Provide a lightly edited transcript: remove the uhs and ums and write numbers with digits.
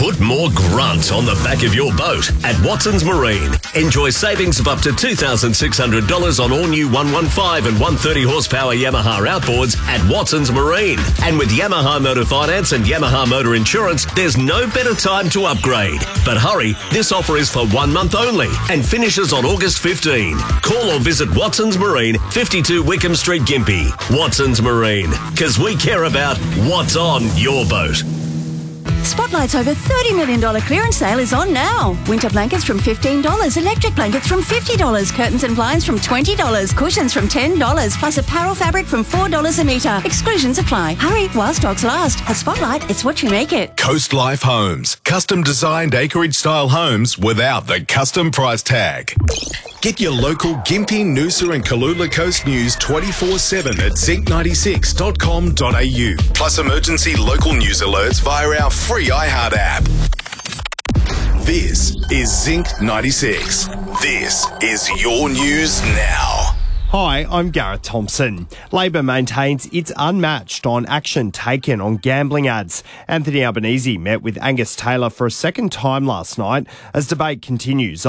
Put more grunt on the back of your boat at Watson's Marine. Enjoy savings of up to $2,600 on all new 115 and 130 horsepower Yamaha outboards at Watson's Marine. And with Yamaha Motor Finance and Yamaha Motor Insurance, there's no better time to upgrade. But hurry, this offer is for 1 month only and finishes on August 15. Call or visit Watson's Marine, 52 Wickham Street, Gympie. Watson's Marine, because we care about what's on your boat. Spotlight's over $30 million clearance sale is on now. Winter blankets from $15, electric blankets from $50, curtains and blinds from $20, cushions from $10, plus apparel fabric from $4 a metre. Exclusions apply. Hurry while stocks last. At Spotlight, it's what you make it. Coast Life Homes. Custom designed acreage-style homes without the custom price tag. Get your local Gympie, Noosa and Kalula Coast news 24/7 at zinc96.com.au. Plus emergency local news alerts via our free iHeart app. This is Zinc 96. This is your news now. Hi, I'm Gareth Thompson. Labor maintains it's unmatched on action taken on gambling ads. Anthony Albanese met with Angus Taylor for a second time last night as debate continues